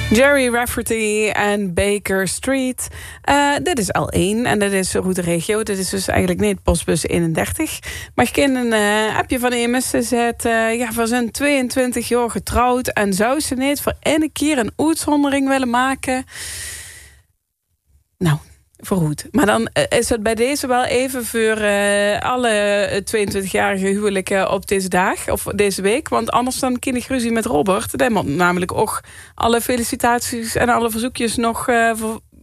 Jerry Rafferty en Baker Street. Dit is L1 en dit is Route Regio. Dit is dus eigenlijk niet postbus 31. Maar ik ken een appje van iemand. Ze zegt, van zijn 22 jaar getrouwd. En zou ze niet voor ene keer een uitzondering willen maken? Nou, verhoed. Maar dan is het bij deze wel even voor alle 22-jarige huwelijken op deze dag of deze week. Want anders dan ken ik ruzie met Robert. Die moet namelijk ook alle felicitaties en alle verzoekjes nog